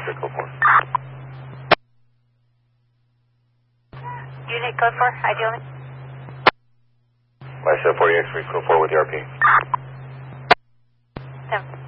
X-ray code 4. Unit code 4, ideally. My 740 X-ray code 4 with the RP. 7.